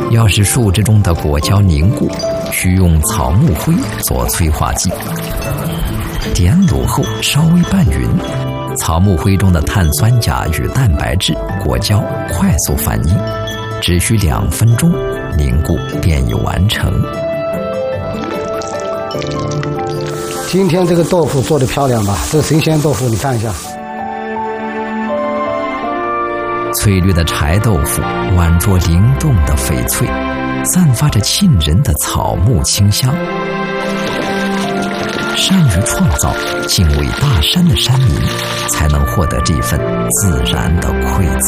要使树脂中的果胶凝固，需用草木灰做催化剂。点卤后稍微拌匀，草木灰中的碳酸钾与蛋白质、果胶快速反应，只需2分钟，凝固便已完成。 今天这个豆腐做得漂亮吧？这个神仙豆腐你看一下。 翠绿的柴豆腐宛若灵动的翡翠，散发着沁人的草木清香。善于创造、敬畏大山的山民，才能获得这份自然的馈赠。